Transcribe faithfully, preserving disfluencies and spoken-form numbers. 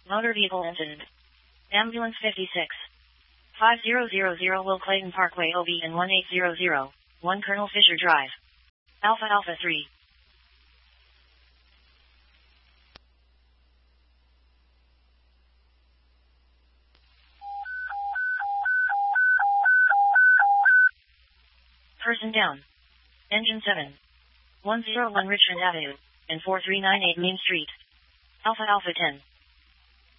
Motor vehicle incident. Ambulance fifty-six. five zero zero zero Will Clayton Parkway O B and one eight zero zero, one Colonel Fisher Drive. Alpha Alpha three. Person down. Engine seven. one oh one Richmond Avenue, and four three nine eight Main Street. Alpha Alpha ten.